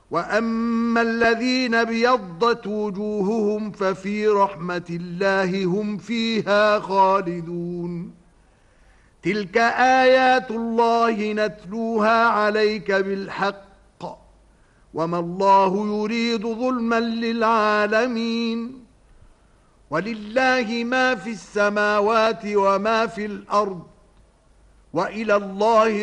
وأما الذين ابيضت وجوههم ففي رحمة الله هم فيها خالدون. تلك آيات الله نتلوها عليك بالحق، وما الله يريد ظلما للعالمين. ولله ما في السماوات وما في الأرض، وإلى الله